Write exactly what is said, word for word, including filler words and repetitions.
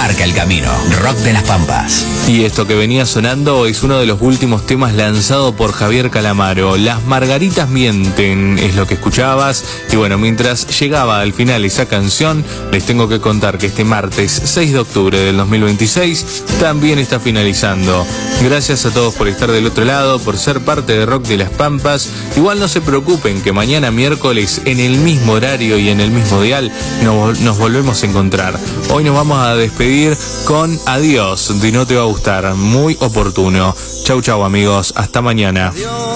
marca el camino. Rock de las Pampas. Y esto que venía sonando es uno de los últimos temas lanzado por Javier Calamaro. Las Margaritas Mienten es lo que escuchabas. Y bueno, mientras llegaba al final esa canción, les tengo que contar que este martes seis de octubre del dos mil veintiséis también está finalizando. Gracias a todos por estar del otro lado, por ser parte de Rock de las Pampas. Igual no se preocupen que mañana miércoles en el mismo horario y en el mismo dial nos, nos volvemos a encontrar. Hoy nos vamos a despedir con Adiós de No Te Va a Gustar, muy oportuno. Chau chau amigos, hasta mañana.